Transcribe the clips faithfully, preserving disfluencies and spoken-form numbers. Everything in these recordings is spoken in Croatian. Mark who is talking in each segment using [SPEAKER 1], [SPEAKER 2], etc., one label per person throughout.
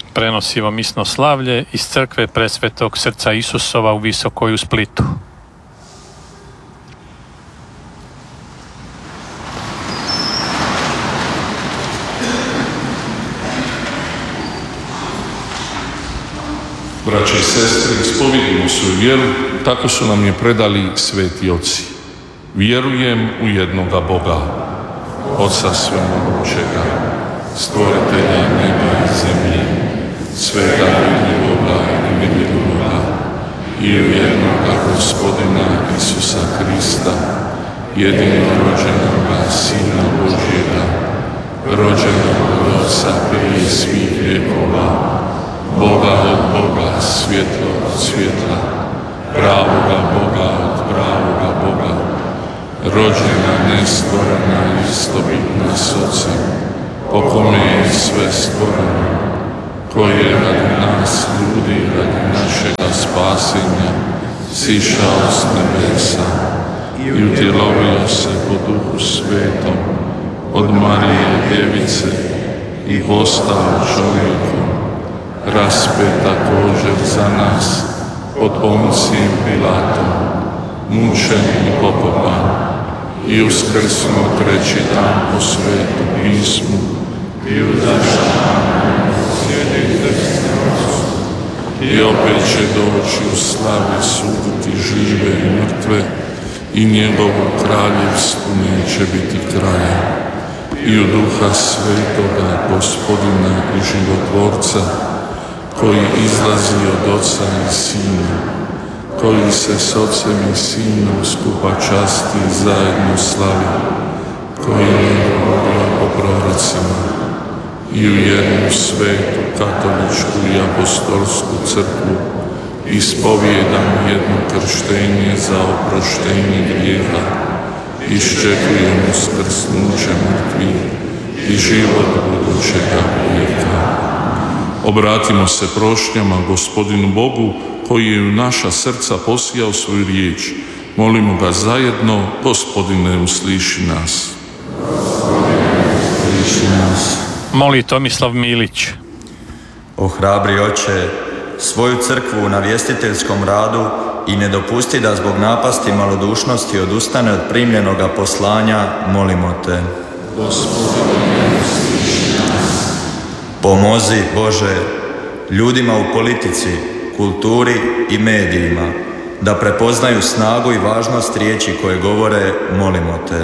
[SPEAKER 1] Prenosimo misno slavlje iz crkve Presvetog srca Isusova u Visokoj u Splitu.
[SPEAKER 2] Braće i sestre, ispovedimo svoju vjeru, tako su nam je predali sveti oci. Vjerujem u jednoga Boga, Oca svemogućega, stvoritelja neba i zemlje, svega vidljivoga i nevidljivoga, i u jednoga Gospodina Isusa Krista, jedinorođenoga Sina Božjega, rođenog od Oca prije svih vjekova, Boga od Boga, svjetlo od svjetla, pravoga Boga od pravoga Boga, rođena, nestvorena, istobitna s Ocem, po kome je sve stvoreno, koji je radi nas ljudi, radi našega spasenja, sišao s nebesa i utjelovio se po Duhu Svetom, od Marije Djevice i postao čovjekom, raspet također za nas pod Poncijem Pilatom, mučen i pokopan, i uskrsnuo treći dan po Svetom pismu, i uzašao sjedi desne Otcu, i opet će doći u slavi suditi žive i mrtve, i njegovu kraljevstvu neće biti kraja. I u Duha Svetoga, Gospodina i Životvorca, koji izlazi od Oca i Sina, koji se s Ocem i Sinom skupa časti i zajedno slavi, koji je govorio po prorocima, i u jednu svetu, katoličku i apostolsku crkvu, ispovijedam jedno krštenje za oproštenje grijeha, iščekujem uskrsnuće mrtvih i život budućega vijeka. Obratimo se prošnjama Gospodinu Bogu, koji je u naša srca posijao svoju riječ. Molimo ga zajedno: Gospodine, usliši nas.
[SPEAKER 3] Usliši nas.
[SPEAKER 1] Moli Tomislav Milić.
[SPEAKER 3] O hrabri Oče, svoju crkvu u navjestiteljskom radu i ne dopusti da zbog napasti malodušnosti odustane od primljenoga poslanja, molimo te.
[SPEAKER 2] Gospodine, usliši nas.
[SPEAKER 3] Pomozi, Bože, ljudima u politici, kulturi i medijima da prepoznaju snagu i važnost riječi koje govore, molimo te.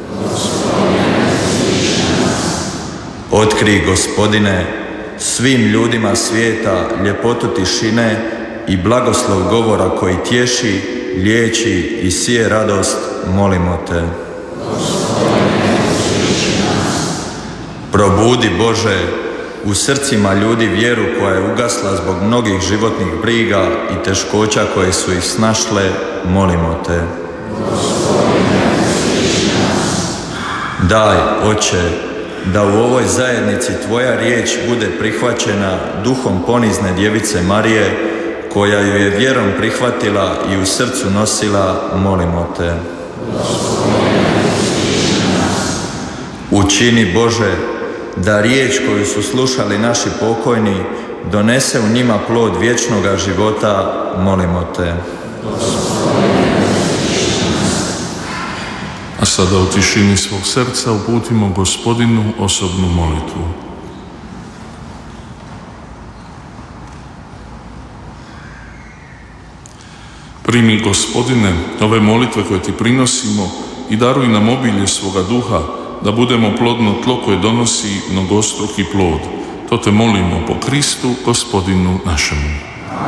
[SPEAKER 3] Otkrij, Gospodine, svim ljudima svijeta ljepotu tišine i blagoslov govora koji tješi, liječi i sije radost, molimo te. Probudi, Bože, u srcima ljudi vjeru koja je ugasla zbog mnogih životnih briga i teškoća koje su ih snašle, molimo te. Daj, Oče, da u ovoj zajednici Tvoja riječ bude prihvaćena duhom ponizne djevice Marije, koja ju je vjerom prihvatila i u srcu nosila, molimo te. Učini, Bože, da riječ koju su slušali naši pokojni donese u njima plod vječnoga života, molimo te.
[SPEAKER 2] A sada u tišini svog srca uputimo Gospodinu osobnu molitvu. Primi, Gospodine, ove molitve koje ti prinosimo i daruj nam obilje svoga duha, da budemo plodno tlo koje donosi mnogostruki plod. To te molimo po Kristu, Gospodinu našemu.